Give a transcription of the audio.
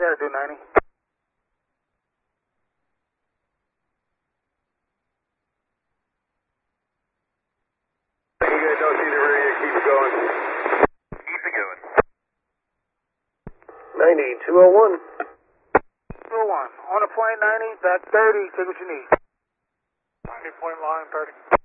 gotta do 90. You guys don't see the radio, keep it going. Keep it going. 90, 201. 201. On a point 90, back 30, take what you need. 90 point line 30.